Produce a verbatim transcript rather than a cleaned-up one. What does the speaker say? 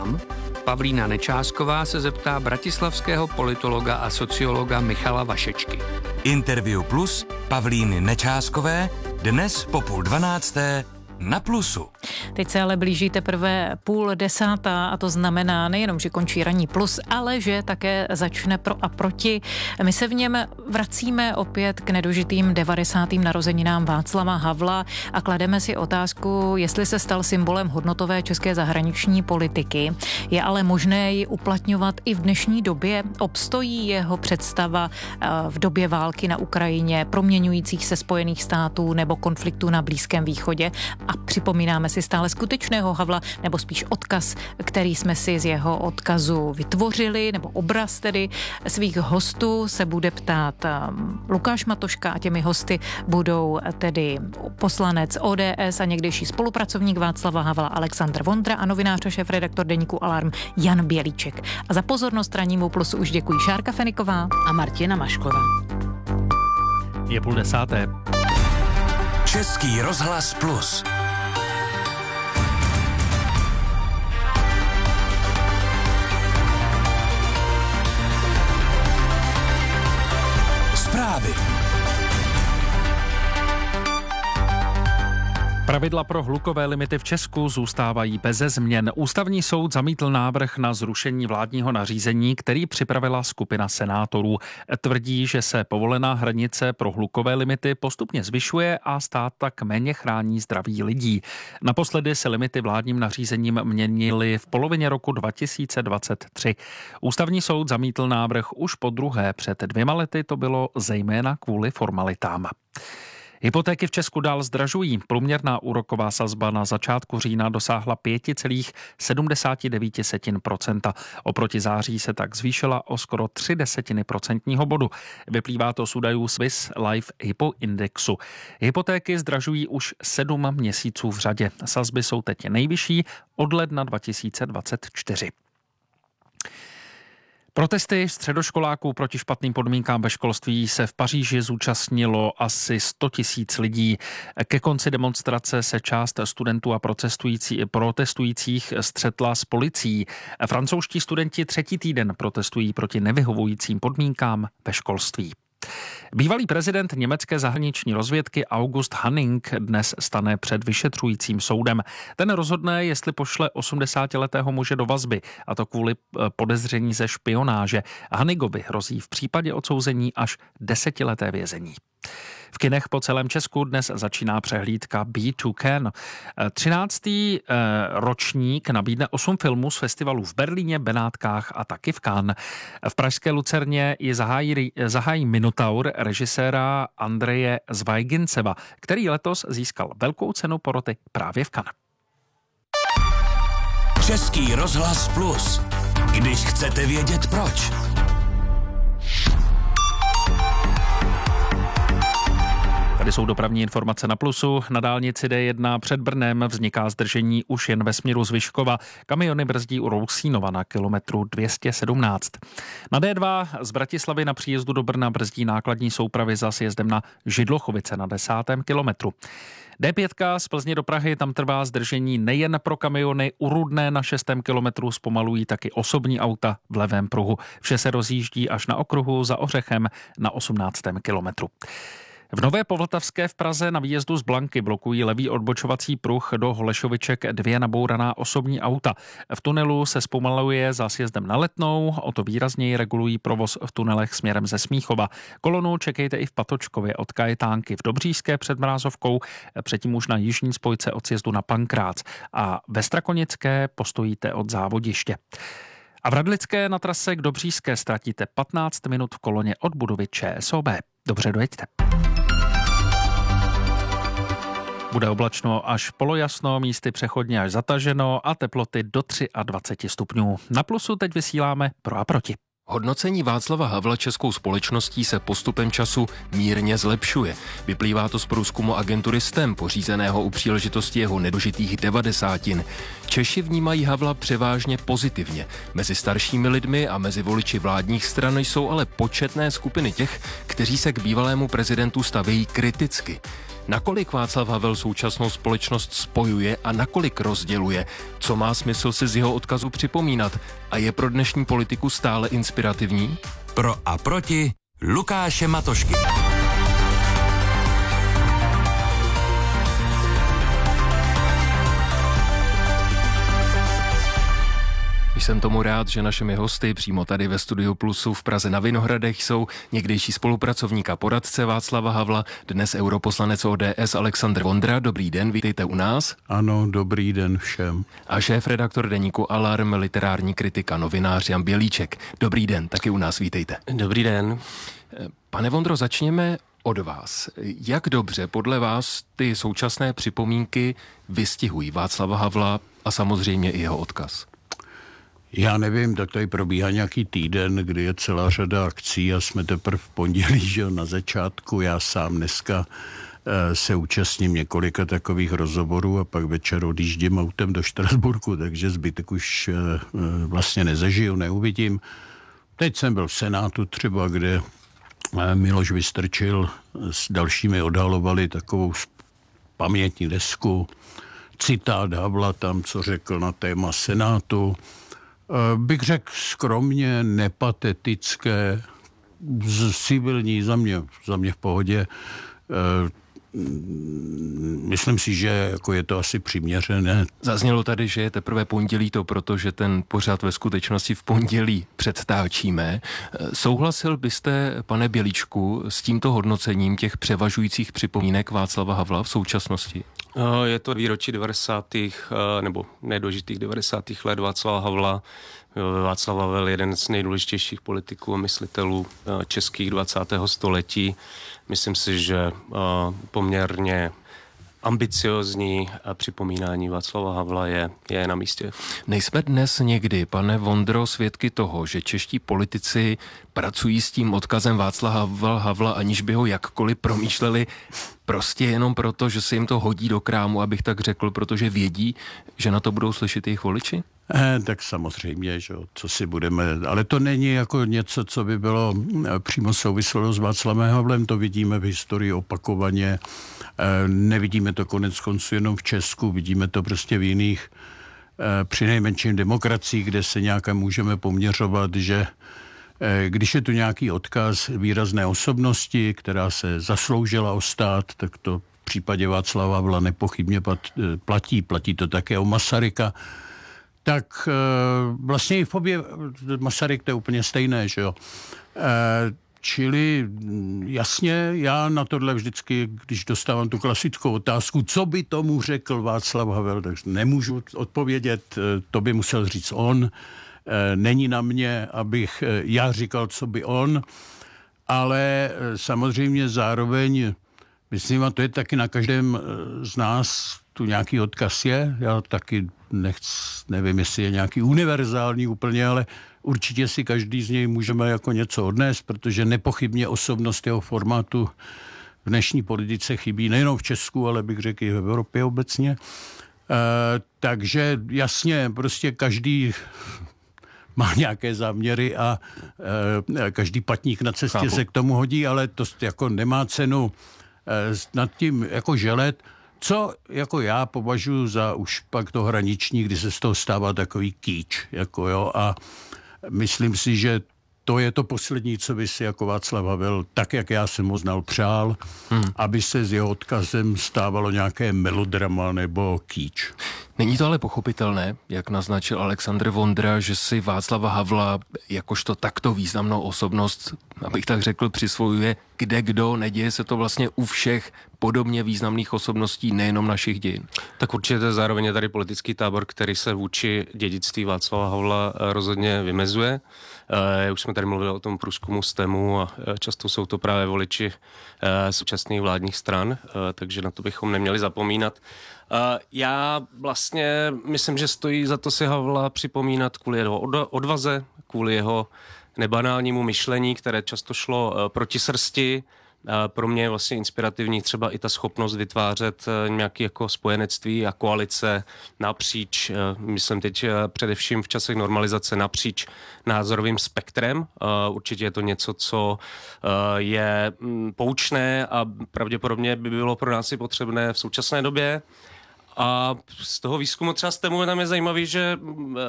Pavlína Nečásková se zeptá bratislavského politologa a sociologa Michala Vašečky. Interview Plus Pavlíny Nečáskové dnes po půl dvanácté na Plusu. Teď se ale blíží teprve půl desátá a to znamená nejenom, že končí ranní Plus, ale že také začne pro a proti. My se v něm vracíme opět k nedožitým devadesátým narozeninám Václava Havla a klademe si otázku, jestli se stal symbolem hodnotové české zahraniční politiky. Je ale možné ji uplatňovat i v dnešní době? Obstojí jeho představa v době války na Ukrajině, proměňujících se Spojených států nebo konfliktů na Blízkém východě? A připomínáme si stále skutečného Havla, nebo spíš odkaz, který jsme si z jeho odkazu vytvořili, nebo obraz tedy svých hostů se bude ptát Lukáš Matoška a těmi hosty budou tedy poslanec O D S a někdejší spolupracovník Václava Havla Alexandr Vondra a novinář a šéfredaktor deníku Alarm Jan Bělíček. A za pozornost rannímu Plusu už děkuji Šárka Feniková a Martina Mašková. Je půl desáté. Český rozhlas Plus. Zprávy. Pravidla pro hlukové limity v Česku zůstávají beze změn. Ústavní soud zamítl návrh na zrušení vládního nařízení, který připravila skupina senátorů. Tvrdí, že se povolená hranice pro hlukové limity postupně zvyšuje a stát tak méně chrání zdraví lidí. Naposledy se limity vládním nařízením měnily v polovině roku dva tisíce dvacet tři. Ústavní soud zamítl návrh už po druhé. Před dvěma lety to bylo zejména kvůli formalitám. Hypotéky v Česku dál zdražují. Průměrná úroková sazba na začátku října dosáhla pět celá sedmdesát devět procenta. Oproti září se tak zvýšila o skoro tři desetiny procentního bodu. Vyplývá to z údajů Swiss Life Hypo Indexu. Hypotéky zdražují už sedm měsíců v řadě. Sazby jsou teď nejvyšší od ledna dva tisíce dvacet čtyři. Protesty středoškoláků proti špatným podmínkám ve školství se v Paříži zúčastnilo asi sto tisíc lidí. Ke konci demonstrace se část studentů a protestující, protestujících střetla s policií. Francouzští studenti třetí týden protestují proti nevyhovujícím podmínkám ve školství. Bývalý prezident německé zahraniční rozvědky August Hanning dnes stane před vyšetřujícím soudem. Ten rozhodne, jestli pošle osmdesátiletého muže do vazby, a to kvůli podezření ze špionáže. Hanningovi hrozí v případě odsouzení až desetileté vězení. V kinech po celém Česku dnes začíná přehlídka Be to Can. třináctý ročník nabídne osm filmů z festivalů v Berlíně, Benátkách a taky v Cannes. V pražské Lucerně je zahájí, zahájí Minotaur režiséra Andreje Zvajginceva, který letos získal velkou cenu poroty právě v Cannes. Český rozhlas Plus. Když chcete vědět proč. Tady jsou dopravní informace na Plusu. Na dálnici D jedna před Brnem vzniká zdržení už jen ve směru z Vyškova. Kamiony brzdí u Rousínova na kilometru dvě stě sedmnáct. Na D dva z Bratislavy na příjezdu do Brna brzdí nákladní soupravy za sjezdem na Židlochovice na desátém kilometru. D pět z Plzně do Prahy, tam trvá zdržení nejen pro kamiony, u Rudné na šestém kilometru zpomalují taky osobní auta v levém pruhu. Vše se rozjíždí až na okruhu za Ořechem na osmnáctém kilometru. V Nové Povltavské v Praze na výjezdu z Blanky blokují levý odbočovací pruh do Holešoviček dvě nabouraná osobní auta. V tunelu se zpomaluje za sjezdem na Letnou, o to výrazněji regulují provoz v tunelech směrem ze Smíchova. Kolonu čekejte i v Patočkově od Kajetánky v Dobříšské před Mrázovkou, předtím už na jižní spojce od sjezdu na Pankrác a ve Strakonické postojíte od Závodiště. A v Radlické na trase k Dobříšské ztratíte patnáct minut v koloně od budovy Č S O B. Dobře dojeďte. Bude oblačno až polojasno, místy přechodně až zataženo a teploty do dvacet tři stupňů. Na Plusu teď vysíláme pro a proti. Hodnocení Václava Havla českou společností se postupem času mírně zlepšuje. Vyplývá to z průzkumu agentury S T E M, pořízeného u příležitosti jeho nedožitých devadesátin. Češi vnímají Havla převážně pozitivně. Mezi staršími lidmi a mezi voliči vládních stran jsou ale početné skupiny těch, kteří se k bývalému prezidentu stavějí kriticky. Nakolik Václav Havel současnou společnost spojuje a nakolik rozděluje? Co má smysl si z jeho odkazu připomínat? A je pro dnešní politiku stále inspirativní? Pro a proti Lukáše Matošky. Jsem tomu rád, že našimi hosty přímo tady ve Studiu Plusu v Praze na Vinohradech jsou někdejší spolupracovník a poradce Václava Havla, dnes europoslanec O D S Alexandr Vondra. Dobrý den, vítejte u nás. Ano, dobrý den všem. A šéf-redaktor deníku Alarm, literární kritika, novinář Jan Bělíček. Dobrý den, taky u nás vítejte. Dobrý den. Pane Vondro, začněme od vás. Jak dobře podle vás ty současné připomínky vystihují Václava Havla a samozřejmě i jeho odkaz? Já nevím, tak tady probíhá nějaký týden, kdy je celá řada akcí a jsme teprve v pondělí, že na začátku. Já sám dneska e, se účastním několika takových rozhovorů a pak večer odjíždím autem do Štrasburku, takže zbytek už e, vlastně nezažiju, neuvidím. Teď jsem byl v Senátu třeba, kde e, Miloš Vystrčil s dalšími odhalovali takovou pamětní desku, citát Havla tam, co řekl na téma Senátu. Bych řekl skromně, nepatetické, civilní, za mě, za mě v pohodě. Myslím si, že jako je to asi přiměřené. Zaznělo tady, že je teprve pondělí, to proto, že ten pořad ve skutečnosti v pondělí předtáčíme. Souhlasil byste, pane Bělíčku, s tímto hodnocením těch převažujících připomínek Václava Havla v současnosti? Je to výročí devadesátých nebo nedožitých devadesátých let Václava Havla. Václav Havel je jeden z nejdůležitějších politiků a myslitelů českých dvacátého století. Myslím si, že poměrně ambiciozní připomínání Václava Havla je, je na místě. Nejsme dnes někdy, pane Vondro, svědky toho, že čeští politici pracují s tím odkazem Václava Havla, aniž by ho jakkoliv promýšleli, prostě jenom proto, že se jim to hodí do krámu, abych tak řekl, protože vědí, že na to budou slyšet jejich voliči? Eh, tak samozřejmě, že co si budeme, ale to není jako něco, co by bylo přímo souviselo s Václavem Havlem, to vidíme v historii opakovaně, eh, nevidíme to konec konců jenom v Česku, vidíme to prostě v jiných, eh, přinejmenším demokracii, kde se nějaké můžeme poměřovat, že eh, když je tu nějaký odkaz výrazné osobnosti, která se zasloužila o stát, tak to v případě Václava Havla nepochybně platí, platí to také o Masaryka, tak e, vlastně i v obě Masaryk to je úplně stejné, že jo. E, čili jasně, já na tohle vždycky, když dostávám tu klasickou otázku, co by tomu řekl Václav Havel, tak nemůžu odpovědět, to by musel říct on. E, není na mě, abych já říkal, co by on, ale samozřejmě zároveň, myslím, a to je taky na každém z nás, tu nějaký odkaz je, já taky nechc, nevím, jestli je nějaký univerzální úplně, ale určitě si každý z něj můžeme jako něco odnést, protože nepochybně osobnost jeho formátu v dnešní politice chybí nejenom v Česku, ale bych řekl i v Evropě obecně. E, takže jasně, prostě každý má nějaké záměry a e, každý patník na cestě Chápu. se k tomu hodí, ale to jako nemá cenu e, nad tím jako želet. Co jako já považuji za už pak to hraniční, kdy se z toho stává takový kýč, jako jo, a myslím si, že to je to poslední, co by si jako Václav Havel, tak jak já jsem ho znal, přál, hmm. aby se s jeho odkazem stávalo nějaké melodrama nebo kýč. Není to ale pochopitelné, jak naznačil Alexandr Vondra, že si Václava Havla jakožto takto významnou osobnost, abych tak řekl, přisvojuje kde kdo, neděje se to vlastně u všech podobně významných osobností, nejenom našich dějin. Tak určitě zároveň je tady politický tábor, který se vůči dědictví Václava Havla rozhodně vymezuje. E, už jsme tady mluvili o tom průzkumu STEMu a často jsou to právě voliči e, současných vládních stran, e, takže na to bychom neměli zapomínat. E, já vlastně myslím, že stojí za to si Havla připomínat kvůli jeho odvaze, kvůli jeho nebanálnímu myšlení, které často šlo proti srsti. Pro mě je vlastně inspirativní třeba i ta schopnost vytvářet nějaké jako spojenectví a koalice napříč, myslím teď především v časech normalizace, napříč názorovým spektrem. Určitě je to něco, co je poučné a pravděpodobně by bylo pro nás i potřebné v současné době. A z toho výzkumu třeba STEMu tam je zajímavý, že